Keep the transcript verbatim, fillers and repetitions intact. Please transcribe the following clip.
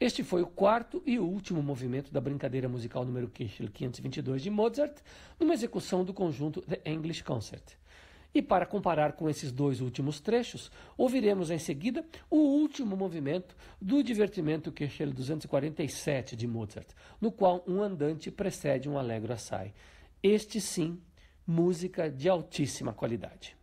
Este foi o quarto e último movimento da brincadeira musical número Köchel quinhentos e vinte e dois de Mozart, numa execução do conjunto The English Concert. E para comparar com esses dois últimos trechos, ouviremos em seguida o último movimento do divertimento Köchel duzentos e quarenta e sete de Mozart, no qual um andante precede um allegro assai. Este sim, música de altíssima qualidade.